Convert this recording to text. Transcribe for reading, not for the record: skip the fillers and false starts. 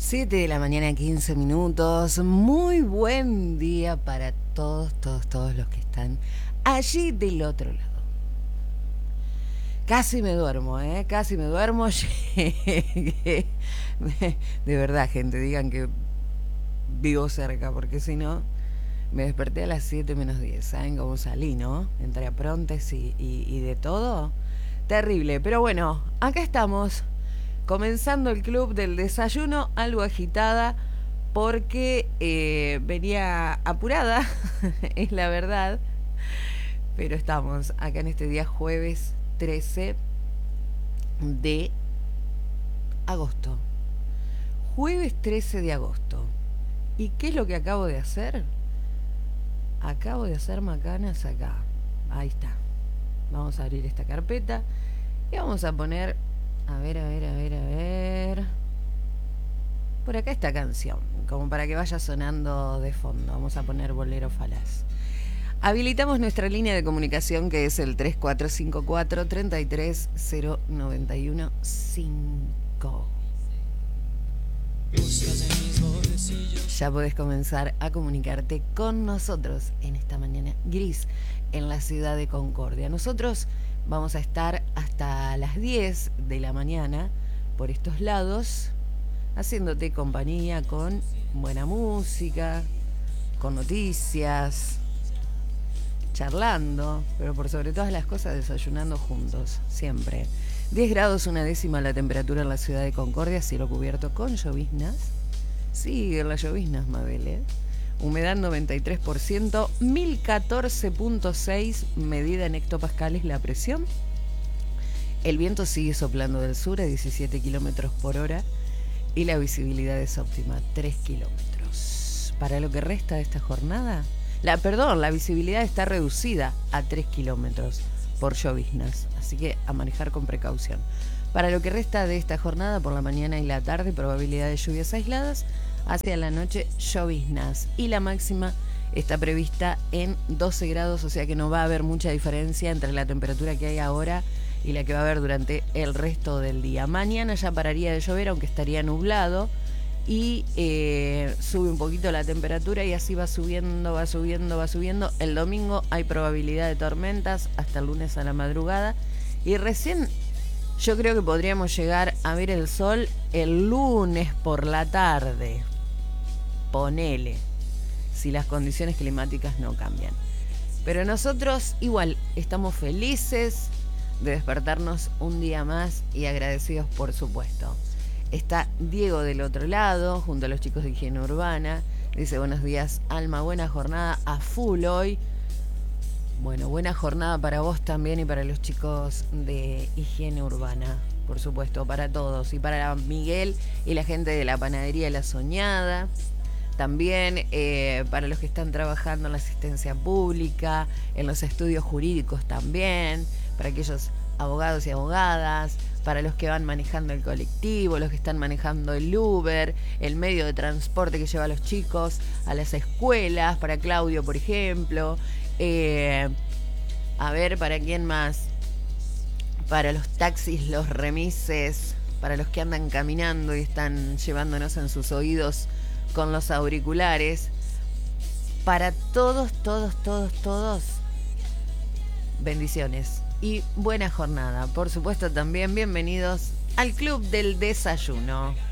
7 de la mañana, 15 minutos. Muy buen día para todos los que están allí del otro lado. Casi me duermo, casi me duermo. De verdad, gente, digan que vivo cerca, porque si no, me desperté a las 7 menos 10. ¿Saben cómo salí, no? Entre aprontes y de todo. Terrible, pero bueno, acá estamos. Comenzando el club del desayuno, algo agitada porque venía apurada, es la verdad, pero estamos acá en este día jueves 13 de agosto. Jueves 13 de agosto. ¿Y qué es lo que acabo de hacer? Acabo de hacer macanas acá. Ahí está. Vamos a abrir esta carpeta y vamos a poner... A ver. Por acá esta canción, como para que vaya sonando de fondo. Vamos a poner Bolero Falaz. Habilitamos nuestra línea de comunicación que es el 3454-3309115. Ya podés comenzar a comunicarte con nosotros en esta mañana gris en la ciudad de Concordia. Nosotros vamos a estar hasta las 10 de la mañana por estos lados, haciéndote compañía con buena música, con noticias, charlando, pero por sobre todas las cosas desayunando juntos, siempre. 10 grados una décima la temperatura en la ciudad de Concordia, cielo cubierto con lloviznas. Siguen las lloviznas, Mabel, Humedad 93%, 1014.6 medida en hectopascales la presión. El viento sigue soplando del sur a 17 kilómetros por hora y la visibilidad es óptima, 3 kilómetros. Para lo que resta de esta jornada, la visibilidad está reducida a 3 kilómetros por lloviznas, así que a manejar con precaución. Para lo que resta de esta jornada, por la mañana y la tarde, probabilidad de lluvias aisladas. Hacia la noche, lloviznas. Y la máxima está prevista en 12 grados, o sea que no va a haber mucha diferencia entre la temperatura que hay ahora y la que va a haber durante el resto del día. Mañana ya pararía de llover, aunque estaría nublado. Y sube un poquito la temperatura y así va subiendo. El domingo hay probabilidad de tormentas hasta el lunes a la madrugada. Y recién... yo creo que podríamos llegar a ver el sol el lunes por la tarde. Ponele, si las condiciones climáticas no cambian. Pero nosotros igual estamos felices de despertarnos un día más y agradecidos, por supuesto. Está Diego del otro lado, junto a los chicos de Higiene Urbana. Dice: buenos días, Alma, buena jornada a full hoy. Bueno, buena jornada para vos también y para los chicos de Higiene Urbana, por supuesto, para todos. Y para Miguel y la gente de la panadería La Soñada. También para los que están trabajando en la asistencia pública, en los estudios jurídicos también, para aquellos abogados y abogadas, para los que van manejando el colectivo, los que están manejando el Uber, el medio de transporte que lleva a los chicos a las escuelas, para Claudio, por ejemplo. A ver, ¿para quién más? Para los taxis, los remises, para los que andan caminando y están llevándonos en sus oídos con los auriculares. Para todos, bendiciones y buena jornada. Por supuesto también bienvenidos al Club del Desayuno.